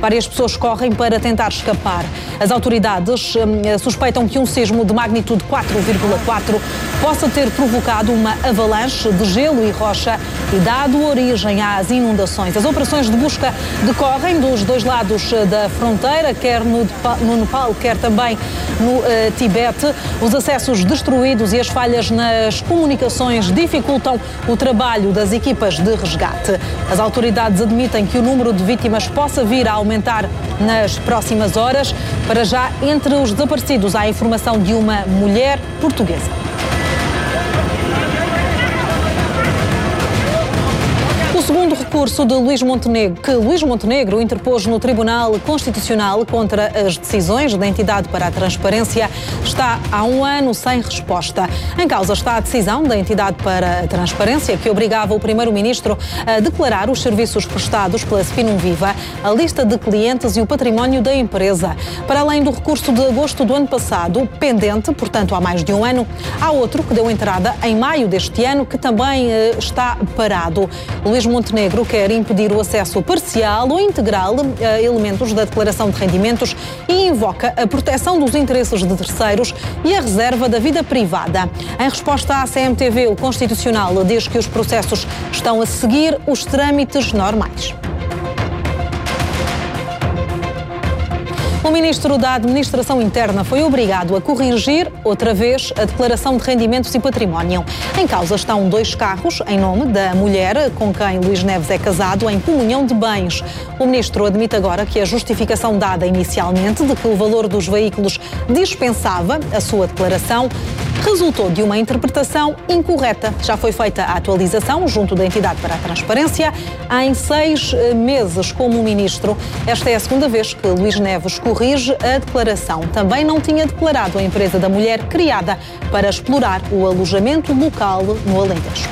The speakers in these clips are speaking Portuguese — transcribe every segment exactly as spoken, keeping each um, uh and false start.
Várias pessoas correm para tentar escapar. As autoridades hum, suspeitam que um sismo de magnitude quatro vírgula quatro possa ter provocado uma avalanche de gelo e rocha e dado origem às inundações. As operações de busca decorrem dos dois lados da fronteira, quer no, no Nepal, quer também no uh, Tibete. Os acessos destruídos e as falhas nas comunicações dificultam o trabalho das equipas de resgate. As autoridades admitem que o número de vítimas possa vir a aumentar nas próximas horas. Para já, entre os desaparecidos, há a informação de uma mulher portuguesa. O segundo recurso de Luís Montenegro, que Luís Montenegro interpôs no Tribunal Constitucional contra as decisões da Entidade para a Transparência, está há um ano sem resposta. Em causa está a decisão da Entidade para a Transparência, que obrigava o Primeiro-Ministro a declarar os serviços prestados pela Spinum Viva, a lista de clientes e o património da empresa. Para além do recurso de agosto do ano passado, pendente, portanto há mais de um ano, há outro que deu entrada em maio deste ano, que também eh, está parado. Luís Montenegro quer impedir o acesso parcial ou integral a elementos da declaração de rendimentos e invoca a proteção dos interesses de terceiros e a reserva da vida privada. Em resposta à C M T V, o Constitucional diz que os processos estão a seguir os trâmites normais. O Ministro da Administração Interna foi obrigado a corrigir outra vez a declaração de rendimentos e património. Em causa estão dois carros em nome da mulher com quem Luís Neves é casado em comunhão de bens. O Ministro admite agora que a justificação dada inicialmente de que o valor dos veículos dispensava a sua declaração resultou de uma interpretação incorreta. Já foi feita a atualização junto da Entidade para a Transparência em seis meses como Ministro. Esta é a segunda vez que Luís Neves corrige a declaração. Também não tinha declarado a empresa da mulher criada para explorar o alojamento local no Alentejo.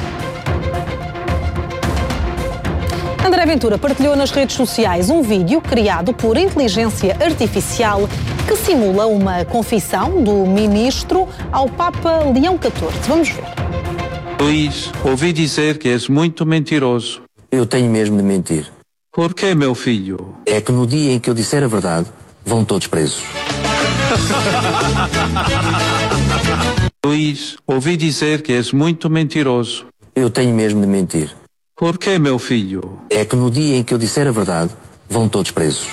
André Ventura partilhou nas redes sociais um vídeo criado por inteligência artificial que simula uma confissão do ministro ao Papa Leão catorze. Vamos ver. Luís, ouvi dizer que és muito mentiroso. Eu tenho mesmo de mentir. Por quê, meu filho? É que no dia em que eu disser a verdade, vão todos presos. Luís, ouvi dizer que és muito mentiroso. Eu tenho mesmo de mentir. Por quê, meu filho? É que no dia em que eu disser a verdade, vão todos presos.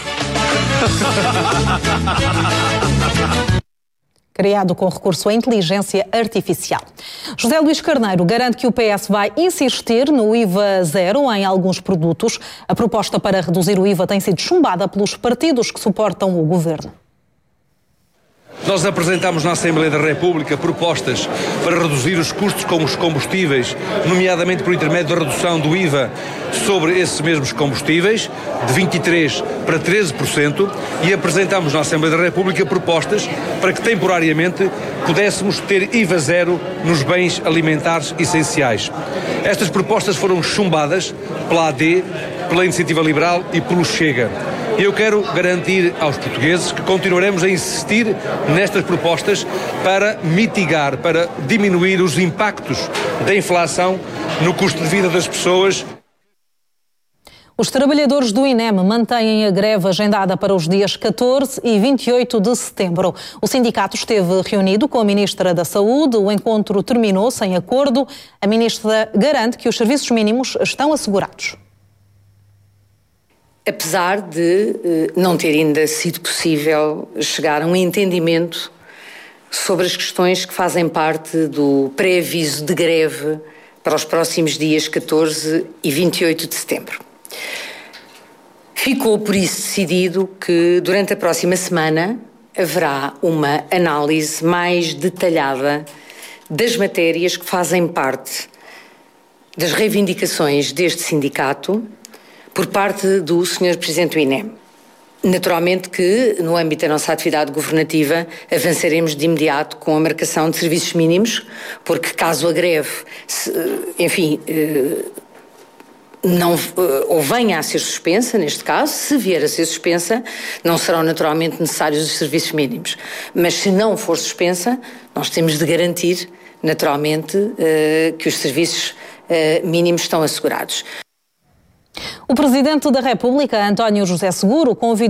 Criado com recurso à inteligência artificial. José Luís Carneiro garante que o P S vai insistir no I V A zero em alguns produtos. A proposta para reduzir o I V A tem sido chumbada pelos partidos que suportam o governo. Nós apresentámos na Assembleia da República propostas para reduzir os custos com os combustíveis, nomeadamente por intermédio da redução do I V A sobre esses mesmos combustíveis, de vinte e três por cento para treze por cento, e apresentámos na Assembleia da República propostas para que temporariamente pudéssemos ter I V A zero nos bens alimentares essenciais. Estas propostas foram chumbadas pela A D, pela Iniciativa Liberal e pelo Chega. Eu quero garantir aos portugueses que continuaremos a insistir nestas propostas para mitigar, para diminuir os impactos da inflação no custo de vida das pessoas. Os trabalhadores do INEM mantêm a greve agendada para os dias catorze e vinte e oito de setembro. O sindicato esteve reunido com a Ministra da Saúde. O encontro terminou sem acordo. A Ministra garante que os serviços mínimos estão assegurados. Apesar de eh, não ter ainda sido possível chegar a um entendimento sobre as questões que fazem parte do pré-aviso de greve para os próximos dias catorze e vinte e oito de setembro. Ficou por isso decidido que durante a próxima semana haverá uma análise mais detalhada das matérias que fazem parte das reivindicações deste sindicato por parte do senhor Presidente do INEM. Naturalmente que, no âmbito da nossa atividade governativa, avançaremos de imediato com a marcação de serviços mínimos, porque caso a greve, enfim, não, ou venha a ser suspensa, neste caso, se vier a ser suspensa, não serão naturalmente necessários os serviços mínimos. Mas se não for suspensa, nós temos de garantir, naturalmente, que os serviços mínimos estão assegurados. O Presidente da República, António José Seguro, convidou